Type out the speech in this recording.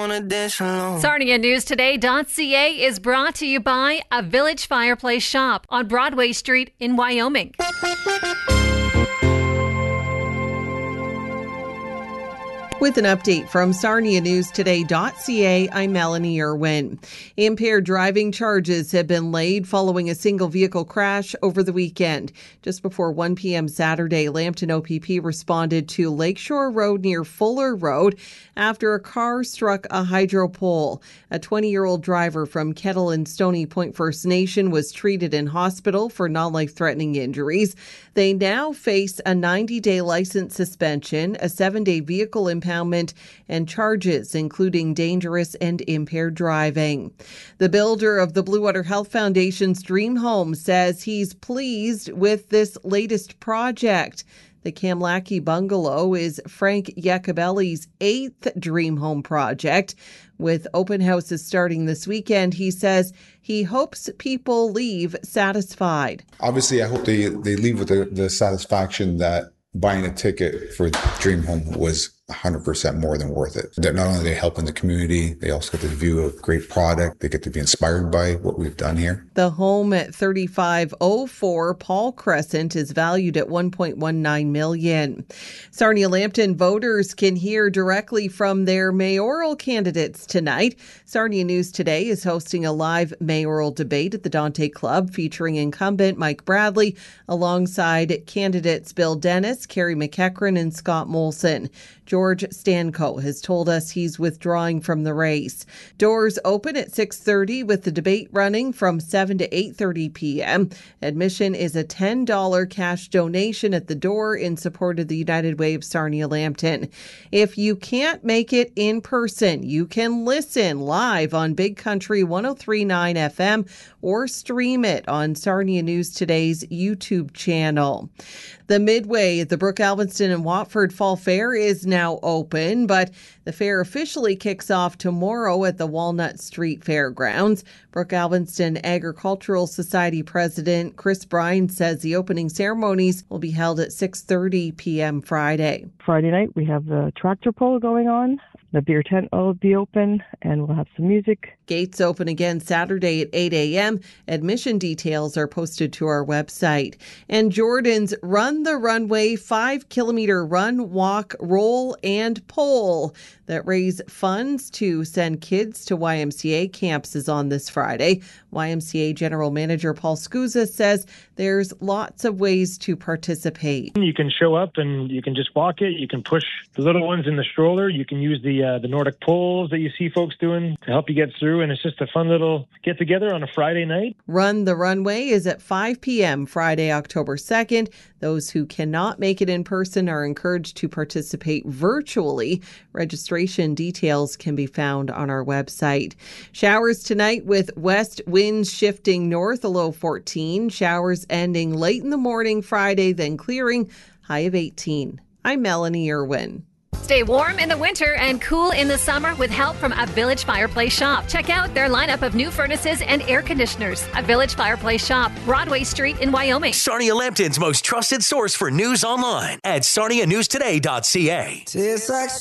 wanna dance alone. SarniaNewsToday.ca is brought to you by a Village Fireplace Shop on Broadway Street in Wyoming. With an update from SarniaNewsToday.ca, I'm Melanie Irwin. Impaired driving charges have been laid following a single vehicle crash over the weekend. Just before 1 p.m. Saturday, Lambton OPP responded to Lakeshore Road near Fuller Road after a car struck a hydro pole. A 20-year-old driver from Kettle and Stony Point First Nation was treated in hospital for non-life-threatening injuries. They now face a 90-day license suspension, a 7-day vehicle impoundment, and charges including dangerous and impaired driving. The builder of the Blue Water Health Foundation's Dream Home says he's pleased with this latest project. The Kamlaki Bungalow is Frank Iacobelli's 8th Dream Home project. With open houses starting this weekend, he says he hopes people leave satisfied. Obviously, I hope they leave with the satisfaction that buying a ticket for Dream Home was 100% more than worth it. That not only are they helping the community, they also get to view a great product. They get to be inspired by what we've done here. The home at 3504 Paul Crescent is valued at $1.19 million. Sarnia-Lambton voters can hear directly from their mayoral candidates tonight. Sarnia News Today is hosting a live mayoral debate at the Dante Club featuring incumbent Mike Bradley alongside candidates Bill Dennis, Carrie McEachran, and Scott Molson. George Stanco has told us he's withdrawing from the race. Doors open at 6:30 with the debate running from 7 to 8:30 p.m. Admission is a $10 cash donation at the door in support of the United Way of Sarnia-Lambton. If you can't make it in person, you can listen live on Big Country 103.9 FM or stream it on Sarnia News Today's YouTube channel. The Midway at the Brook Alvinston and Watford Fall Fair is now open, but the fair officially kicks off tomorrow at the Walnut Street Fairgrounds. Brook Alvinston Agricultural Society President Chris Bryan says the opening ceremonies will be held at 6:30 p.m. Friday. Friday night, we have the tractor pull going on. The beer tent will be open, and we'll have some music. Gates open again Saturday at 8 a.m. Admission details are posted to our website. And Jordan's Run the Runway 5-kilometer run, walk, roll, and pole that raise funds to send kids to YMCA camps is on this Friday. YMCA General Manager Paul Scusa says there's lots of ways to participate. You can show up and you can just walk it. You can push the little ones in the stroller. You can use the Nordic poles that you see folks doing to help you get through. And it's just a fun little get together on a Friday night. Run the Runway is at 5 p.m. Friday, October 2nd. Those who cannot make it in person are encouraged to participate virtually. Registration details can be found on our website. Showers tonight with west winds shifting north, a low 14. Showers ending late in the morning Friday, then clearing, high of 18. I'm Melanie Irwin. Stay warm in the winter and cool in the summer with help from a Village Fireplace Shop. Check out their lineup of new furnaces and air conditioners. A Village Fireplace Shop, Broadway Street in Wyoming. Sarnia-Lambton's most trusted source for news online at SarniaNewsToday.ca.